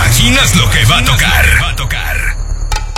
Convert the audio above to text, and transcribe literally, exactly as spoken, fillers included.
imaginas lo que va a tocar? Va a tocar.